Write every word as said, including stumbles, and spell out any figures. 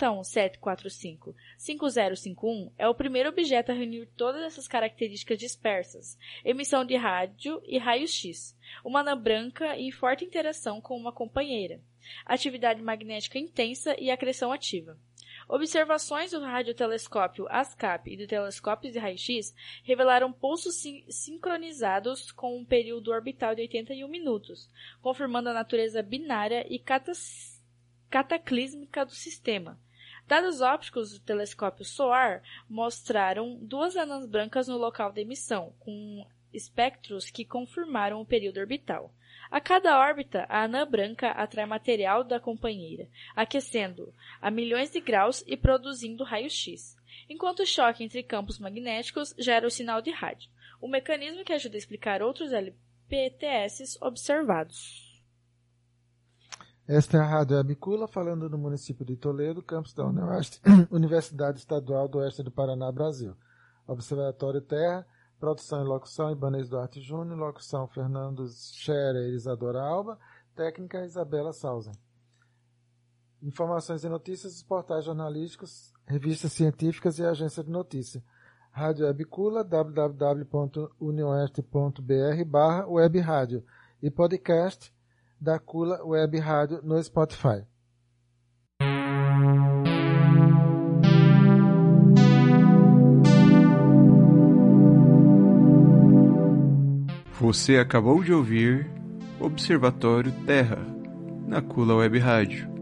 um sete quatro cinco cinco zero cinco um é o primeiro objeto a reunir todas essas características dispersas: emissão de rádio e raio-x, uma anã branca e forte interação com uma companheira, atividade magnética intensa e acreção ativa. Observações do radiotelescópio ASCAP e do telescópio de raio-x revelaram pulsos sin- sincronizados com um período orbital de oitenta e um minutos, confirmando a natureza binária e catas- cataclísmica do sistema. Dados ópticos do telescópio SOAR mostraram duas anãs brancas no local da emissão, com espectros que confirmaram o período orbital. A cada órbita, a anã branca atrai material da companheira, aquecendo a milhões de graus e produzindo raio-x, enquanto o choque entre campos magnéticos gera o sinal de rádio, um mecanismo que ajuda a explicar outros L P T S observados. Esta é a Rádio Abicula, falando do município de Toledo, campus da Universidade Estadual do Oeste do Paraná, Brasil. Observatório Terra, produção e locução, Ibanez Duarte Júnior, locução Fernando Scherer e Isadora Alba, técnica Isabela Sausen. Informações e notícias dos portais jornalísticos, revistas científicas e agência de notícia. Rádio Abicula, w w w ponto unioeste ponto b r barra web rádio e podcast da Cula Web Rádio no Spotify. Você acabou de ouvir Observatório Terra, na Cula Web Rádio.